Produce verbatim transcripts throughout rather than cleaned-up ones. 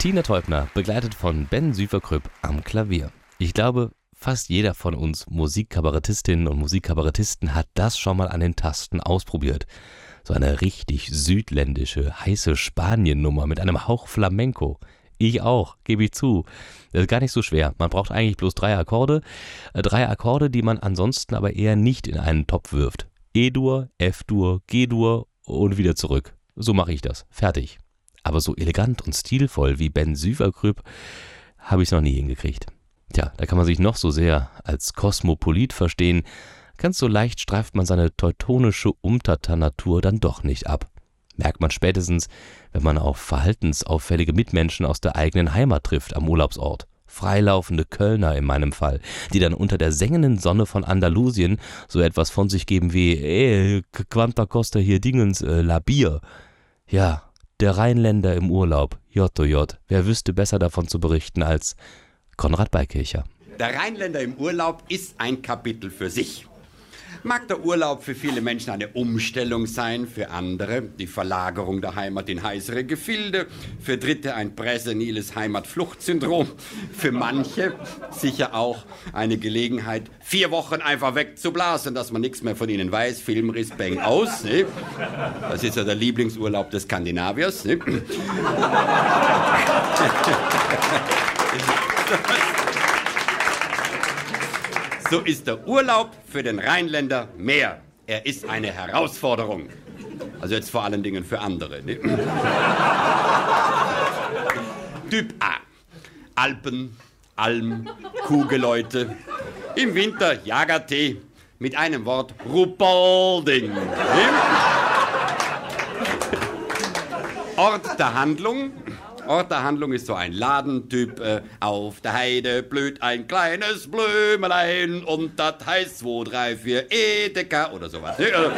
Tina Teubner, begleitet von Ben Süverkrüpp am Klavier. Ich glaube, fast jeder von uns Musikkabarettistinnen und Musikkabarettisten hat das schon mal an den Tasten ausprobiert. So eine richtig südländische, heiße Spanien-Nummer mit einem Hauch Flamenco. Ich auch, gebe ich zu. Das ist gar nicht so schwer. Man braucht eigentlich bloß drei Akkorde. Drei Akkorde, die man ansonsten aber eher nicht in einen Topf wirft. E-Dur, F-Dur, G-Dur und wieder zurück. So mache ich das. Fertig. Aber so elegant und stilvoll wie Ben Süverkrüpp habe ich es noch nie hingekriegt. Tja, da kann man sich noch so sehr als Kosmopolit verstehen. Ganz so leicht streift man seine teutonische Umtata-Natur dann doch nicht ab. Merkt man spätestens, wenn man auf verhaltensauffällige Mitmenschen aus der eigenen Heimat trifft am Urlaubsort. Freilaufende Kölner in meinem Fall, die dann unter der sengenden Sonne von Andalusien so etwas von sich geben wie ey, quanta costa hier Dingens, äh, la Bier. Ja, der Rheinländer im Urlaub, J O J, wer wüsste besser davon zu berichten als Konrad Beikircher. Der Rheinländer im Urlaub ist ein Kapitel für sich. Mag der Urlaub für viele Menschen eine Umstellung sein, für andere die Verlagerung der Heimat in heißere Gefilde, für Dritte ein präseniles Heimatfluchtsyndrom, für manche sicher auch eine Gelegenheit, vier Wochen einfach wegzublasen, dass man nichts mehr von ihnen weiß, Filmriss, Bang, aus. Ne? Das ist ja der Lieblingsurlaub des Skandinaviers. Ne? So ist der Urlaub für den Rheinländer mehr. Er ist eine Herausforderung. Also jetzt vor allen Dingen für andere. Ne? Typ A. Alpen, Alm, Kuhgeläute. Im Winter Jagertee. Mit einem Wort Ruhpolding. Ne? Ort der Handlung. Ort der Handlung ist so ein Ladentyp. Äh, auf der Heide blüht ein kleines Blümelein und das heißt zwei, drei, vier Edeka oder sowas. Ne? Also,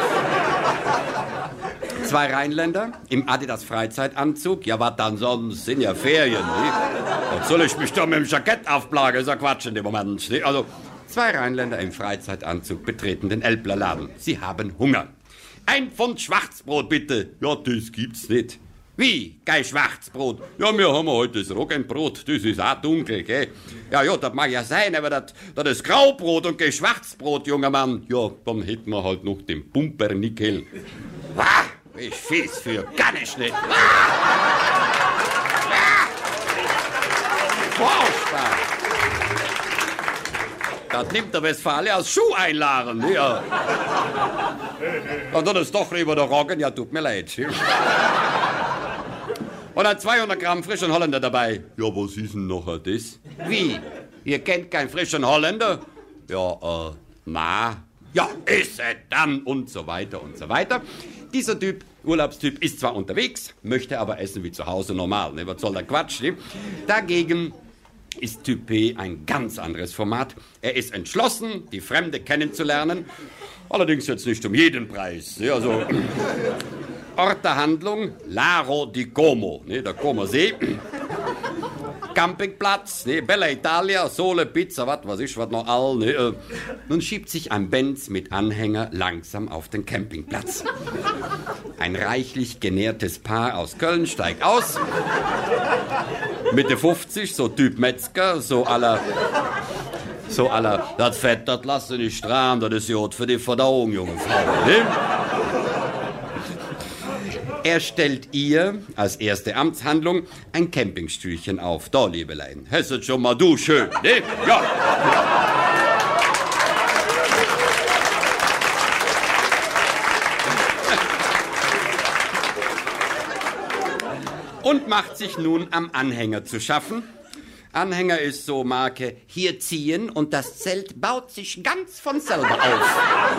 zwei Rheinländer im Adidas Freizeitanzug. Ja, was dann sonst? Sind ja Ferien. Ne? Was soll ich mich da mit dem Jackett aufplagen? Ist ja Quatsch in dem Moment. Ne? Also, zwei Rheinländer im Freizeitanzug betreten den Elbler Laden. Sie haben Hunger. Ein Pfund Schwarzbrot bitte. Ja, das gibt's nicht. Wie? Kein Schwarzbrot? Ja, wir haben heute das Roggenbrot, das ist auch dunkel, gell? Ja, ja, das mag ja sein, aber das, das ist Graubrot und kein Schwarzbrot, junger Mann. Ja, dann hätten wir halt noch den Pumpernickel. Wah, ich fies für gar nicht nicht. Wah! Wah! Furchtbar. Das nimmt der Westfale als Schuheinlagen, ja. Und dann ist doch lieber der Roggen, ja, tut mir leid. Und dann zweihundert Gramm frischen Holländer dabei. Ja, was ist denn noch das? Wie? Ihr kennt keinen frischen Holländer? Ja, äh, na. Ja, esse dann und so weiter und so weiter. Dieser Typ, Urlaubstyp, ist zwar unterwegs, möchte aber essen wie zu Hause normal. Ne? Was soll der Quatsch? Ne? Dagegen ist Typ B ein ganz anderes Format. Er ist entschlossen, die Fremde kennenzulernen. Allerdings jetzt nicht um jeden Preis. Ne? Also... Ort der Handlung, Laro di Como, ne, der Como See. Campingplatz, ne, Bella Italia, Sole, Pizza, wat, was ist, was noch all, ne. Äh. Nun schiebt sich ein Benz mit Anhänger langsam auf den Campingplatz. Ein reichlich genährtes Paar aus Köln steigt aus. Mitte fünfzig, so Typ Metzger, so aller... So aller, das Fett, das lasse nicht strahm, das ist Jod für die Verdauung, junge Frau, ne. Er stellt ihr als erste Amtshandlung ein Campingstühlchen auf. Da, Liebelein, hesset schon mal du schön, ne? Ja. Und macht sich nun am Anhänger zu schaffen. Anhänger ist so Marke, hier ziehen und das Zelt baut sich ganz von selber auf.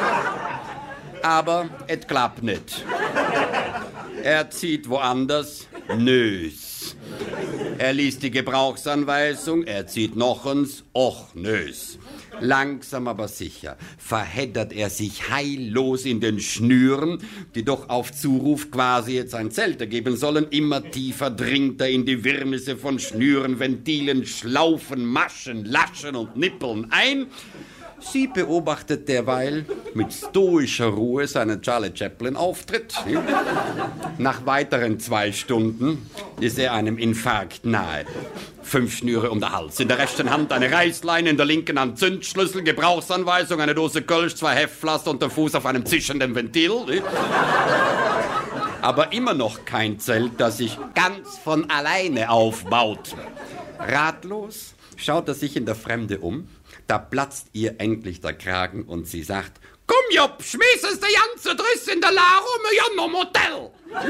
Aber es klappt nicht. Er zieht woanders, nös. Er liest die Gebrauchsanweisung, er zieht nochens, och nös. Langsam aber sicher verheddert er sich heillos in den Schnüren, die doch auf Zuruf quasi jetzt ein Zelt ergeben sollen. Immer tiefer dringt er in die Wirrnisse von Schnüren, Ventilen, Schlaufen, Maschen, Laschen und Nippeln ein. Sie beobachtet derweil mit stoischer Ruhe seinen Charlie Chaplin-Auftritt. Nach weiteren zwei Stunden ist er einem Infarkt nahe. Fünf Schnüre um den Hals, in der rechten Hand eine Reißleine, in der linken Hand Zündschlüssel, Gebrauchsanweisung, eine Dose Kölsch, zwei Heftpflaster und der Fuß auf einem zischenden Ventil. Aber immer noch kein Zelt, das sich ganz von alleine aufbaut. Ratlos schaut er sich in der Fremde um. Da platzt ihr endlich der Kragen und sie sagt: Komm, Job, schmiss es der ganze Driss in der Laro, mir ja noch Motel.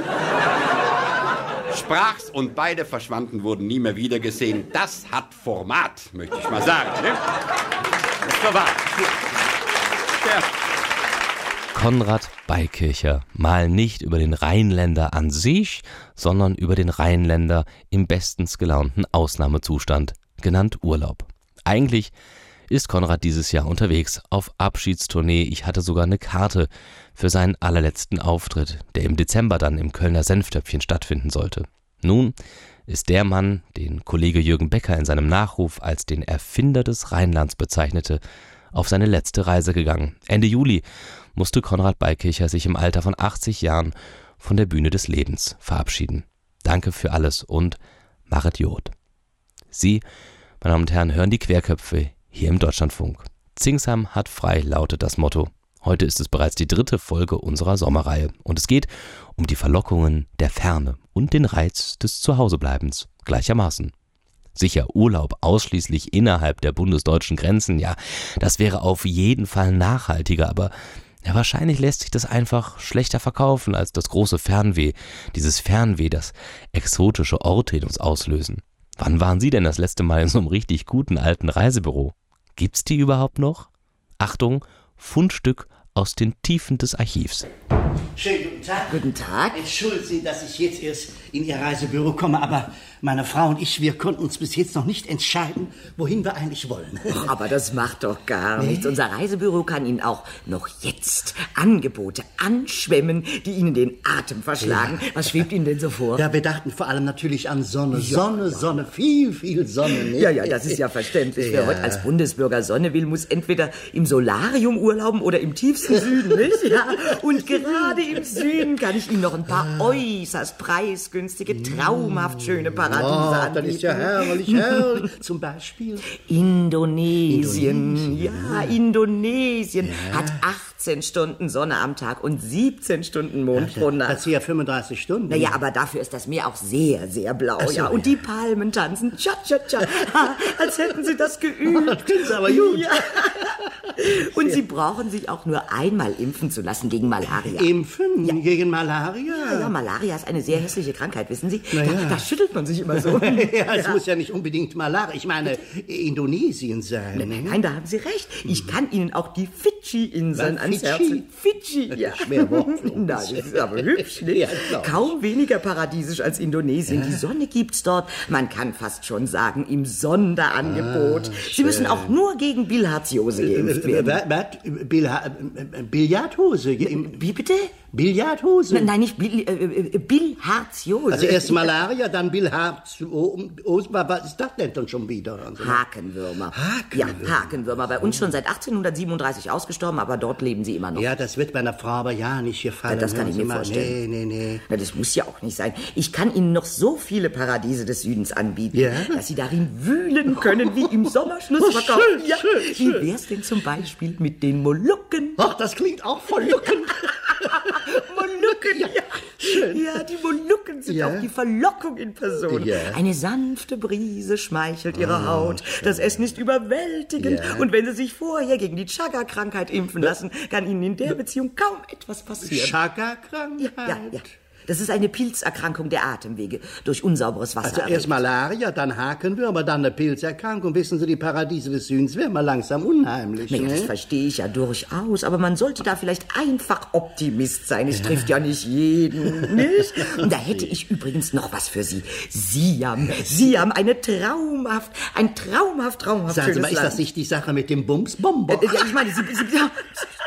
Sprach's und beide verschwanden, wurden nie mehr wiedergesehen. Das hat Format, möchte ich mal sagen. Ne? Das war wahr. Ja. Konrad Beikircher, mal nicht über den Rheinländer an sich, sondern über den Rheinländer im bestens gelaunten Ausnahmezustand, genannt Urlaub. Eigentlich ist Konrad dieses Jahr unterwegs auf Abschiedstournee. Ich hatte sogar eine Karte für seinen allerletzten Auftritt, der im Dezember dann im Kölner Senftöpfchen stattfinden sollte. Nun ist der Mann, den Kollege Jürgen Becker in seinem Nachruf als den Erfinder des Rheinlands bezeichnete, auf seine letzte Reise gegangen. Ende Juli musste Konrad Beikircher sich im Alter von achtzig Jahren von der Bühne des Lebens verabschieden. Danke für alles und machet Jod. Sie, meine Damen und Herren, hören die Querköpfe hier im Deutschlandfunk. Zingsheim hat frei, lautet das Motto. Heute ist es bereits die dritte Folge unserer Sommerreihe und es geht um die Verlockungen der Ferne und den Reiz des Zuhausebleibens gleichermaßen. Sicher, Urlaub ausschließlich innerhalb der bundesdeutschen Grenzen, ja, das wäre auf jeden Fall nachhaltiger, aber ja, wahrscheinlich lässt sich das einfach schlechter verkaufen als das große Fernweh, dieses Fernweh, das exotische Orte in uns auslösen. Wann waren Sie denn das letzte Mal in so einem richtig guten alten Reisebüro? Gibt's die überhaupt noch? Achtung, Fundstück aus den Tiefen des Archivs. Schönen guten Tag. Guten Tag. Entschuldigen Sie, dass ich jetzt erst in Ihr Reisebüro komme, aber meine Frau und ich, wir konnten uns bis jetzt noch nicht entscheiden, wohin wir eigentlich wollen. Ach, aber das macht doch gar nee. nichts. Unser Reisebüro kann Ihnen auch noch jetzt Angebote anschwemmen, die Ihnen den Atem verschlagen. Ja. Was schwebt Ihnen denn so vor? Ja, wir dachten vor allem natürlich an Sonne. Ja, Sonne, ja. Sonne, viel, viel Sonne. Ne? Ja, ja, das ist ja verständlich. Ja. Wer heute als Bundesbürger Sonne will, muss entweder im Solarium urlauben oder im tiefsten Süden, nicht? Ja. Und gerade im Süden kann ich Ihnen noch ein paar äußerst preisgünstige, traumhaft schöne Paradiese oh, anbieten. Das ist ja herrlich, herrlich. Zum Beispiel Indonesien. Indonesien. Ja, Indonesien ja. hat achtzehn Stunden Sonne am Tag und siebzehn Stunden Mond pro Nacht. Das sind ja fünfunddreißig Stunden. Naja, aber dafür ist das Meer auch sehr, sehr blau. So, ja. Und ja. die Palmen tanzen cha-cha-cha, als hätten sie das geübt. Das klingt aber gut. Ja. Und Sie brauchen sich auch nur einmal impfen zu lassen gegen Malaria. Impfen? Ja. Gegen Malaria? Ja, ja, Malaria ist eine sehr hässliche Krankheit, wissen Sie? Na Da, ja. da schüttelt man sich immer so. ja, es ja. muss ja nicht unbedingt Malaria, ich meine Indonesien sein. Nein, nein, da haben Sie recht. Ich kann Ihnen auch die Fidschi-Inseln ans Herz legen. Fidschi, ja. Schwer wortlos. Na, das ist aber hübsch, nicht? Ja, Kaum weniger paradiesisch als Indonesien. Ja. Die Sonne gibt's dort, man kann fast schon sagen, im Sonderangebot. Ah, Sie müssen auch nur gegen Bilharziose geimpft werden. Was? Billardhose? Wie bitte? Billardhose? Nein, nicht Bil, äh, Bilharziose. Also erst Malaria, dann Bilharziose. Was ist das denn dann schon wieder? Hakenwürmer. Hakenwürmer. Ja, Hakenwürmer. Bei uns schon seit achtzehnhundertsiebenunddreißig ausgestorben, aber dort leben sie immer noch. Ja, das wird meiner Frau aber ja nicht gefallen. Ja, das kann ich mir vorstellen. Nee, nee, nee. Na, das muss ja auch nicht sein. Ich kann Ihnen noch so viele Paradiese des Südens anbieten, ja? dass Sie darin wühlen können, wie im Sommerschlussverkauf. Oh, schön, ja. schön, schön. Wie wär's denn zum Beispiel mit den Molukken? Ach, das klingt auch verlockend. Molukken, ja. Schön. Ja, die Molukken sind Ja. auch die Verlockung in Person. Ja. Eine sanfte Brise schmeichelt ihre Haut. Das Essen ist überwältigend. Ja. Und wenn Sie sich vorher gegen die Chaga-Krankheit impfen lassen, kann Ihnen in der Beziehung kaum etwas passieren. Chaga-Krankheit? Ja, ja, ja. Das ist eine Pilzerkrankung der Atemwege durch unsauberes Wasser. Also erst Malaria, dann Hakenwürmer, dann eine Pilzerkrankung. Wissen Sie, die Paradiese des Südens werden mal langsam unheimlich. Naja, ne? das verstehe ich ja durchaus, aber man sollte da vielleicht einfach Optimist sein. Es trifft ja nicht jeden, nicht? Und da hätte ich übrigens noch was für Sie. Siam, Siam, eine traumhaft, ein traumhaft, traumhaft Sagen Sie schönes mal, ist Land. das nicht die Sache mit dem Bums-Bomber? Äh, ja, ich meine, Sie, Sie,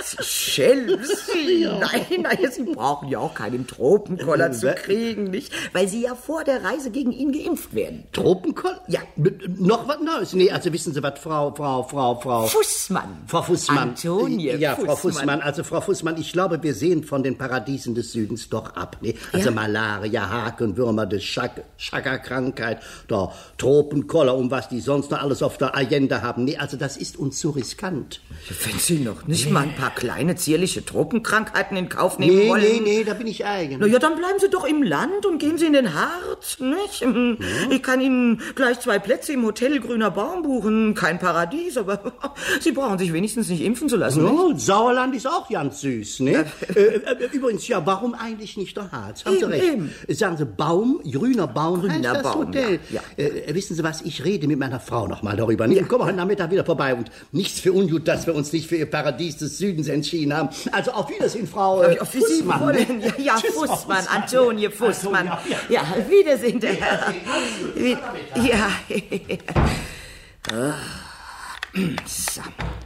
Sie schelm, Sie. Nein, nein, Sie brauchen ja auch keinen Tropenkoller zu kriegen, nicht? Weil Sie ja vor der Reise gegen ihn geimpft werden. Tropenkoller? Ja. Noch was Neues? Nee, also wissen Sie was, Frau, Frau, Frau, Frau... Fussmann. Frau Fussmann. Antonie Ja, Fussmann. Frau Fussmann. Also, Frau Fussmann, ich glaube, wir sehen von den Paradiesen des Südens doch ab, ne? Also Ja? Malaria, Hakenwürmer, die Schackerkrankheit, der Tropenkoller und was die sonst noch alles auf der Agenda haben. Nee, also das ist uns zu riskant. Wenn Sie noch nicht mal ein paar kleine, zierliche Tropenkrankheiten in Kauf nehmen Nee, wollen... nee, nee, da bin ich eigen. Na ja, dann bleiben Sie doch im Land und gehen Sie in den Harz, nicht? Mhm. Ich kann Ihnen gleich zwei Plätze im Hotel Grüner Baum buchen. Kein Paradies, aber Sie brauchen sich wenigstens nicht impfen zu lassen, nicht? Oh, Sauerland ist auch ganz süß, ne? äh, äh, übrigens, ja, warum eigentlich nicht der Harz? Haben Sie Eben, recht. eben. Sagen Sie, Baum, grüner Baum heißt Grüner das Baum, Hotel. ja, Äh, wissen Sie was, ich rede mit meiner Frau noch mal darüber. Ne? Ich komme heute Nachmittag wieder vorbei und nichts für ungut, dass wir uns nicht für Ihr Paradies des Südens entschieden haben. Also auf Wiedersehen, Frau äh, Auf Sie wollen. Ja, ja Tschüss, Frau Fussmann, Fussmann. Antonie Fussmann. Antonie, Ja, Wiedersehen, der Herr. Wie- Ja. Ah, so.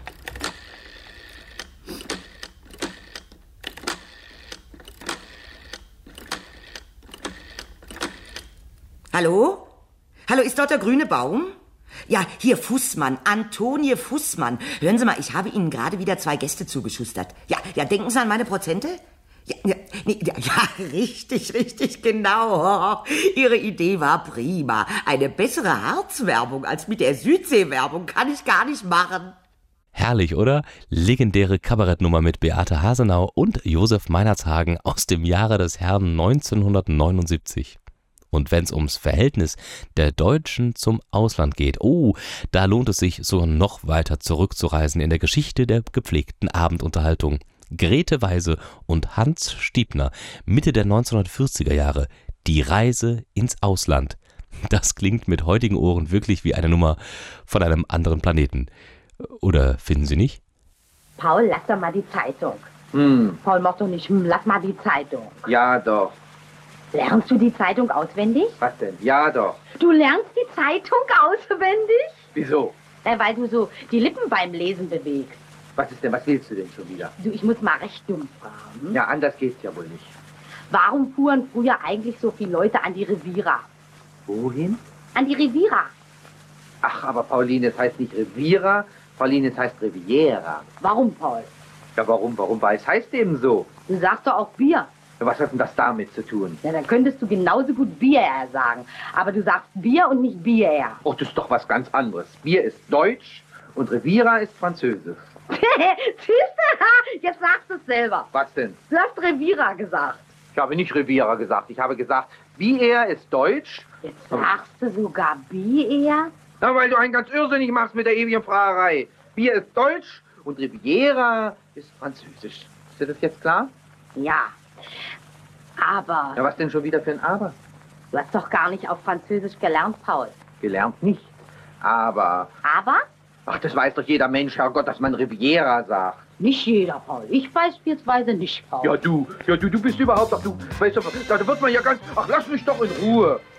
Hallo? Hallo, ist dort der grüne Baum? Ja, hier Fussmann, Antonie Fussmann. Hören Sie mal, ich habe Ihnen gerade wieder zwei Gäste zugeschustert. Ja, ja, denken Sie an meine Prozente? Ja, ja, nee, ja, ja, richtig, richtig, genau. Ihre Idee war prima. Eine bessere Harzwerbung als mit der Südseewerbung kann ich gar nicht machen. Herrlich, oder? Legendäre Kabarettnummer mit Beate Hasenau und Josef Meinertshagen aus dem Jahre des Herrn neunzehnhundertneunundsiebzig. Und wenn es ums Verhältnis der Deutschen zum Ausland geht, oh, da lohnt es sich, sogar noch weiter zurückzureisen in der Geschichte der gepflegten Abendunterhaltung. Grete Weise und Hans Stiebner, Mitte der neunzehnhundertvierziger Jahre, die Reise ins Ausland. Das klingt mit heutigen Ohren wirklich wie eine Nummer von einem anderen Planeten. Oder finden Sie nicht? Paul, lass doch mal die Zeitung. Hm, Paul, mach doch nicht, hm, lass mal die Zeitung. ja doch. Lernst du die Zeitung auswendig? Was denn? Ja doch. Du lernst die Zeitung auswendig? Wieso? Na, weil du so die Lippen beim Lesen bewegst. Was ist denn, was willst du denn schon wieder? Du, ich muss mal recht dumm fragen. Ja, anders geht's ja wohl nicht. Warum fuhren früher eigentlich so viele Leute an die Riviera? Wohin? An die Riviera. Ach, aber Pauline, es heißt nicht Riviera, Pauline, es heißt Riviera. Warum, Paul? Ja, warum, warum? Weil es heißt eben so. Du sagst doch auch Bier. Ja, was hat denn das damit zu tun? Ja, dann könntest du genauso gut Bier sagen. Aber du sagst Bier und nicht Bier. Oh, das ist doch was ganz anderes. Bier ist Deutsch und Riviera ist Französisch. Siehst du? Jetzt sagst du es selber. Was denn? Du hast Riviera gesagt. Ich habe nicht Riviera gesagt. Ich habe gesagt, Bier ist Deutsch. Jetzt sagst du sogar Bier? Na, weil du einen ganz irrsinnig machst mit der ewigen Fragerei. Bier ist Deutsch und Riviera ist Französisch. Ist dir das jetzt klar? Ja. Aber Ja, was denn schon wieder für ein Aber? du hast doch gar nicht auf Französisch gelernt, Paul. Gelernt nicht. Aber, Aber ach, das weiß doch jeder Mensch, Herrgott, dass man Riviera sagt. nicht jeder, Paul. Ich beispielsweise nicht, Paul. Ja, du, ja, du, du bist überhaupt doch, du, weißt du, da wird man ja ganz, ach, lass mich doch in Ruhe.